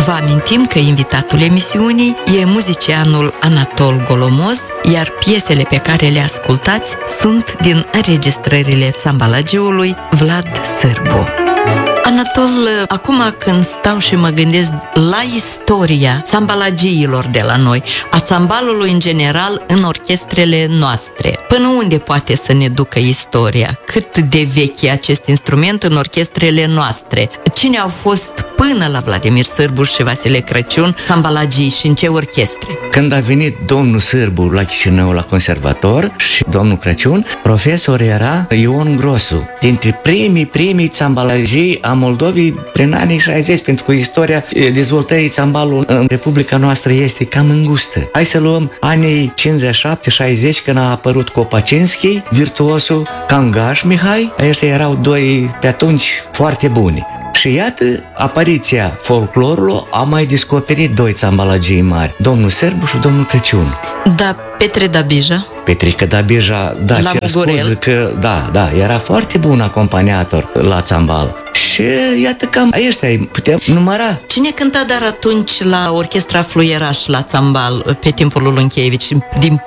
Vă amintim că invitatul emisiunii e muzicianul Anatol Golomoz, iar piesele pe care le ascultați sunt din înregistrările țambalagiului Vlad Sârbu. Anatol, acum când stau și mă gândesc la istoria țambalagiilor de la noi, a țambalului în general în orchestrele noastre, până unde poate să ne ducă istoria? Cât de vechi e acest instrument în orchestrele noastre? Cine au fost până la Vladimir Sârbu și Vasile Crăciun țambalagii și în ce orchestre? Când a venit domnul Sârbu la Chișinău la conservator și domnul Crăciun, profesor era Ion Grosu, dintre primii țambalagii a Moldovei prin anii 60, pentru că istoria dezvoltării țambalului în Republica noastră este cam îngustă. Hai să luăm anii 57-60, când a apărut Kopaczynski, virtuosul, Cangaș Mihai. Ăștia erau doi pe atunci foarte buni. Și iată, apariția folclorului a mai descoperit doi țambalagii mari, domnul Sârbu și domnul Crăciun. Da, Petre Dabija. Petrică Dabija, da, la cer scuze că, da, era foarte bun acompaniator la țambal. Și iată cam ăștia putem număra. Cine cânta dar atunci la orchestra Fluieraș la țambal pe timpul lui Lunchevici? Din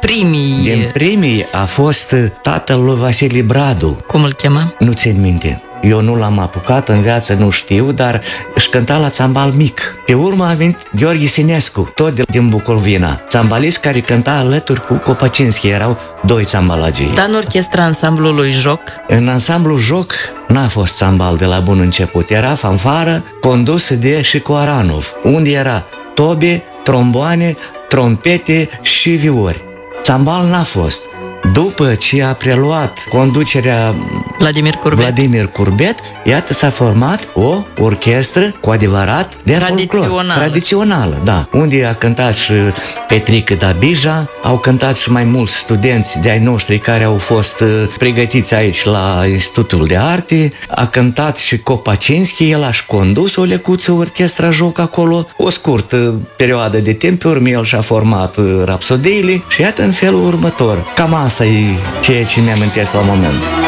primii a fost tatăl lui Vasile Bradu. Cum îl chema? Nu țin minte. Eu nu l-am apucat în viață, nu știu, dar își cânta la țambal mic. Pe urmă a venit Gheorghe Sinescu, tot din Bucovina, țambalist care cânta alături cu Kopaczynski. Erau doi țambalagii. Dar în orchestra ansamblului Joc? În ansamblul Joc n-a fost țambal de la bun început. Era fanfară condusă de Șicoaranov, unde era tobe, tromboane, trompete și viori. Țambal n-a fost. După ce a preluat conducerea Vladimir Curbet, iată s-a format o orchestră cu adevărat de folclor, tradițională, da, unde a cântat și Petrică Dabija, au cântat și mai mulți studenți de ai noștri care au fost pregătiți aici la Institutul de Arte, a cântat și Kopaczynski, el a-și condus o lecuță orchestra Joc acolo, o scurtă perioadă de timp, urmă el și-a format rapsodiile și iată în felul următor. Cam asta e ceea ce mi-amintesc la moment.